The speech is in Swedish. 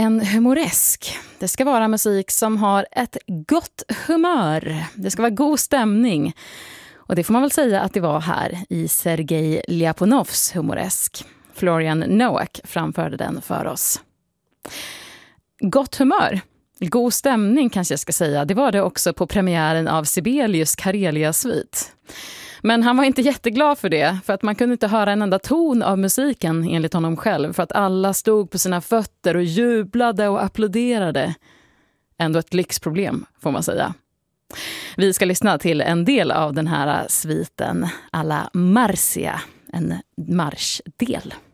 en humoresk. Det ska vara musik som har ett gott humör. Det ska vara god stämning. Och det får man väl säga att det var här i Sergej Ljapunovs humoresk. Florian Nowak framförde den för oss. Gott humör, god stämning kanske jag ska säga. Det var det också på premiären av Sibelius Karelia-svit. Men han var inte jätteglad för det, för att man kunde inte höra en enda ton av musiken enligt honom själv, för att alla stod på sina fötter och jublade och applåderade. Ändå ett lyxproblem, får man säga. Vi ska lyssna till en del av den här sviten, alla Marcia, en marschdel.